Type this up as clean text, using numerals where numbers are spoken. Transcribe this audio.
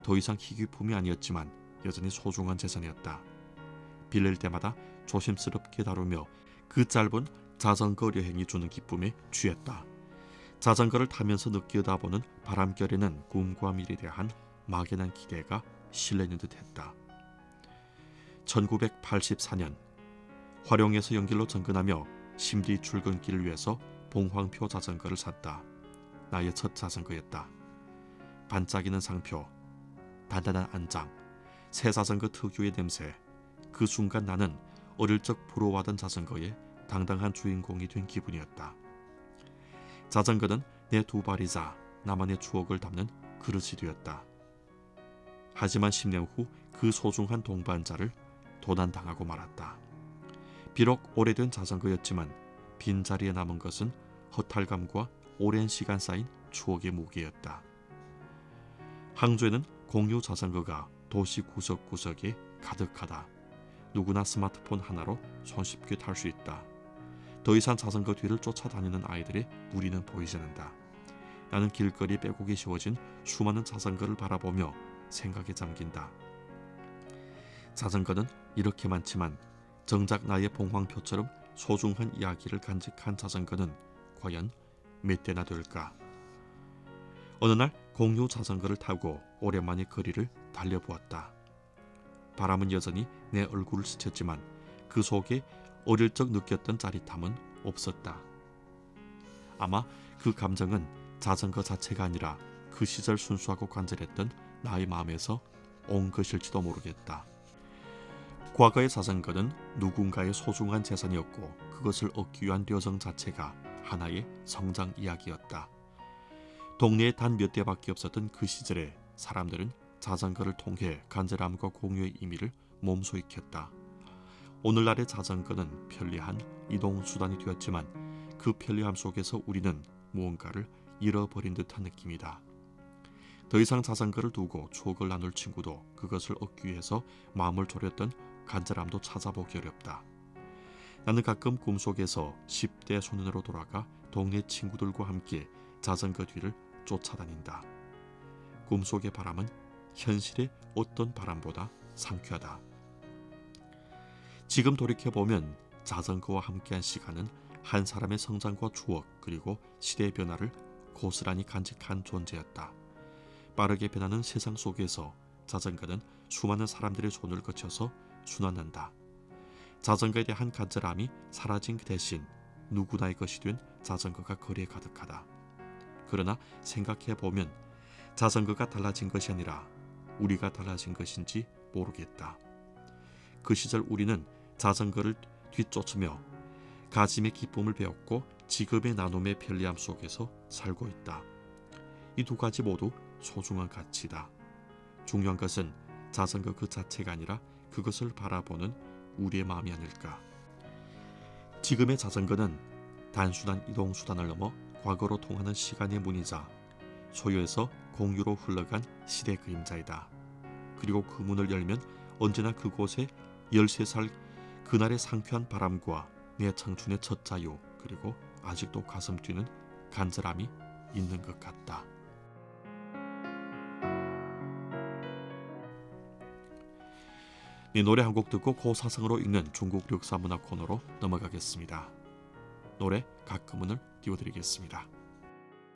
더 이상 희귀품이 아니었지만 여전히 소중한 재산이었다. 빌릴 때마다 조심스럽게 다루며 그 짧은 자전거 여행이 주는 기쁨에 취했다. 자전거를 타면서 느끼다 보는 바람결에는 꿈과 미래에 대한 막연한 기대가 실려있는 듯했다. 1984년 화룡에서 연길로 전근하며 심리 출근길을 위해서 봉황표 자전거를 샀다. 나의 첫 자전거였다. 반짝이는 상표, 단단한 안장, 새 자전거 특유의 냄새. 그 순간 나는 어릴 적 부러워하던 자전거의 당당한 주인공이 된 기분이었다. 자전거는 내 두 발이자 나만의 추억을 담는 그릇이 되었다. 하지만 10년 후 그 소중한 동반자를 도난당하고 말았다. 비록 오래된 자전거였지만 빈자리에 남은 것은 허탈감과 오랜 시간 쌓인 추억의 무게였다. 항저에는 공유 자전거가 도시 구석구석에 가득하다. 누구나 스마트폰 하나로 손쉽게 탈 수 있다. 더 이상 자전거 뒤를 쫓아다니는 아이들의 무리는 보이지 않는다. 나는 길거리 빼곡이 씌워진 수많은 자전거를 바라보며 생각에 잠긴다. 자전거는 이렇게 많지만 정작 나의 봉황표처럼 소중한 이야기를 간직한 자전거는 과연 몇 대나 될까? 어느 날 공유 자전거를 타고 오랜만에 거리를 달려보았다. 바람은 여전히 내 얼굴을 스쳤지만 그 속에 어릴 적 느꼈던 짜릿함은 없었다. 아마 그 감정은 자전거 자체가 아니라 그 시절 순수하고 간절했던 나의 마음에서 온 것일지도 모르겠다. 과거의 자전거는 누군가의 소중한 재산이었고 그것을 얻기 위한 려성 자체가 하나의 성장 이야기였다. 동네에 단 몇 대밖에 없었던 그 시절에 사람들은 자전거를 통해 간절함과 공유의 의미를 몸소 익혔다. 오늘날의 자전거는 편리한 이동수단이 되었지만 그 편리함 속에서 우리는 무언가를 잃어버린 듯한 느낌이다. 더 이상 자전거를 두고 추억을 나눌 친구도 그것을 얻기 위해서 마음을 졸였던 간절함도 찾아보기 어렵다. 나는 가끔 꿈속에서 10대 소년으로 돌아가 동네 친구들과 함께 자전거 뒤를 쫓아다닌다. 꿈속의 바람은 현실의 어떤 바람보다 상쾌하다. 지금 돌이켜보면 자전거와 함께한 시간은 한 사람의 성장과 추억 그리고 시대의 변화를 고스란히 간직한 존재였다. 빠르게 변하는 세상 속에서 자전거는 수많은 사람들의 손을 거쳐서 순환한다. 자전거에 대한 간절함이 사라진 그 대신 누구나의 것이 된 자전거가 거리에 가득하다. 그러나 생각해보면 자전거가 달라진 것이 아니라 우리가 달라진 것인지 모르겠다. 그 시절 우리는 자전거를 뒤쫓으며 가짐의 기쁨을 배웠고 지금의 나눔의 편리함 속에서 살고 있다. 이 두 가지 모두 소중한 가치다. 중요한 것은 자전거 그 자체가 아니라 그것을 바라보는 우리의 마음이 아닐까. 지금의 자전거는 단순한 이동수단을 넘어 과거로 통하는 시간의 문이자 소유에서 공유로 흘러간 시대 그림자이다. 그리고 그 문을 열면 언제나 그곳에 13살 그날의 상쾌한 바람과 내 청춘의 첫 자유 그리고 아직도 가슴 뛰는 간절함이 있는 것 같다. 이 노래 한 곡 듣고 고사성어로 읽는 중국 역사문화 코너로 넘어가겠습니다. 노래 가끔은을 띄워드리겠습니다.